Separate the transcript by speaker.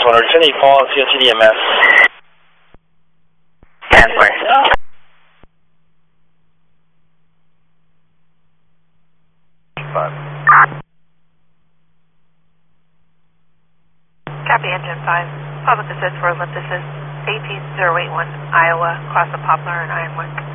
Speaker 1: 100, send a call on COTDMS.
Speaker 2: 10-4.
Speaker 3: Copy engine 5. Public assist for Olympus 18081, Iowa, across the Poplar and Ironwood.